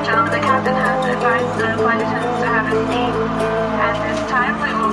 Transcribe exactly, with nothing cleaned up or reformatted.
gentlemen, the captain has advised the flight attendants to have a seat. At this time, we will